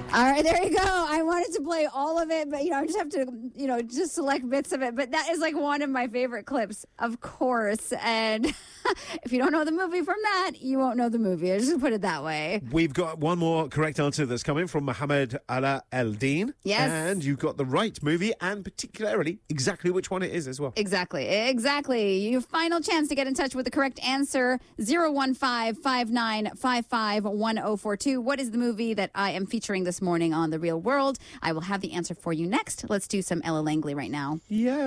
All right, there you go. I wanted to play all of it, but, I just have to, just select bits of it. But that is like one of my favorite clips, of course. And if you don't know the movie from that, you won't know the movie. I just put it that way. We've got one more correct answer that's coming from Mohammed Ala Eldin. Yes. And you've got the right movie and particularly exactly which one it is as well. Exactly. Your final chance to get in touch with the correct answer, 015-5955-1042. What is the movie that I am featuring this morning on The Real World? I will have the answer for you next. Let's do some Ella Langley right now. Yeah.